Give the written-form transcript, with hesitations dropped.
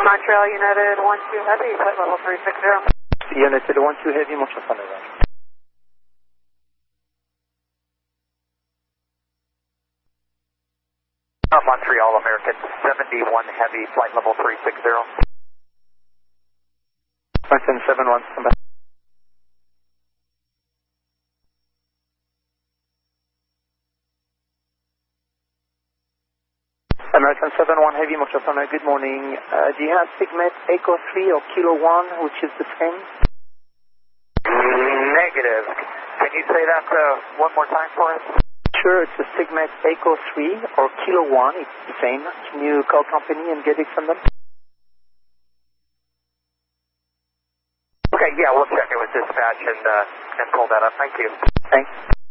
Montreal United 1-2 Heavy, flight level 360. United 1-2 Heavy, Montreal United. Montreal American 71 Heavy, flight level 360. American 71, stand by. American 71 Heavy, Montreal United, good morning. Do you have Sigmet Echo 3 or Kilo 1, which is the same? Negative. Can you say that one more time for us? Sure, it's a Sigmet Echo 3 or Kilo 1, it's the same. Can you call company and get it from them? Okay, yeah, we'll check it with dispatch and pull that up. Thank you. Thanks.